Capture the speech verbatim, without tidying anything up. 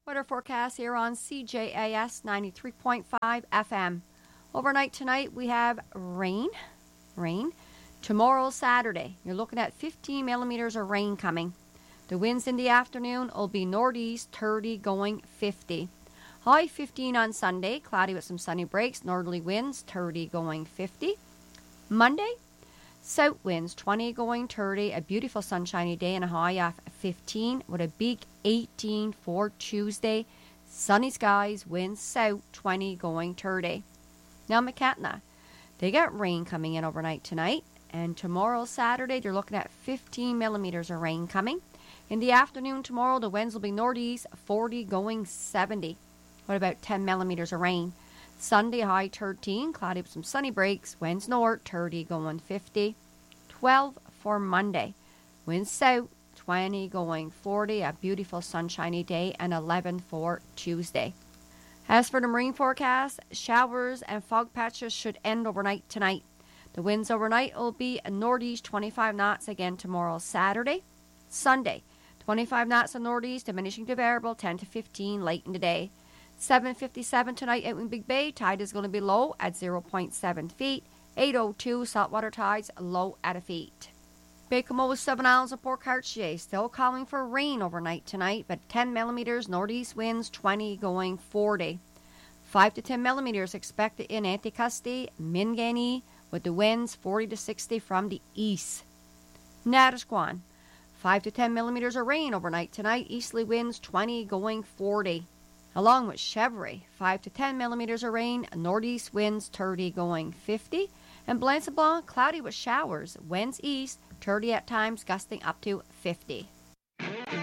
Weather forecast here on C J A S ninety-three point five F M. Overnight tonight we have rain. Rain. Tomorrow, Saturday, you're looking at fifteen millimeters of rain coming. The winds in the afternoon will be northeast thirty going fifty. High fifteen on Sunday, cloudy with some sunny breaks, northerly winds thirty going fifty. Monday, south winds twenty going thirty, a beautiful sunshiny day and a high of fifteen with a big eighteen for Tuesday. Sunny skies, winds south twenty going thirty. Now McCatna, they got rain coming in overnight tonight, and tomorrow Saturday they're looking at fifteen millimeters of rain coming. In the afternoon tomorrow the winds will be northeast forty going seventy. What about ten millimeters of rain? Sunday high thirteen, cloudy with some sunny breaks, winds north thirty going fifty. twelve for Monday, winds south twenty going forty, a beautiful sunshiny day, and eleven for Tuesday. As for the marine forecast, showers and fog patches should end overnight tonight. The winds overnight will be a northeast twenty-five knots again tomorrow Saturday. Sunday, twenty-five knots of northeast, diminishing to variable ten to fifteen late in the day. seven fifty-seven tonight out in Big Bay, tide is going to be low at zero point seven feet. eight oh two saltwater tides low at a feet. Baie-Comeau, Seven Isles, and Port Cartier still calling for rain overnight tonight, but ten millimeters, northeast winds twenty going forty. five to ten millimeters expected in Anticosti, Minganee, with the winds forty to sixty from the east. Natisquan, five to ten millimeters of rain overnight tonight, easterly winds twenty going forty. Along with Chevrolet, five to ten millimeters of rain, northeast winds thirty going fifty. And Blanc Sablon, cloudy with showers, winds east, thirty at times, gusting up to fifty.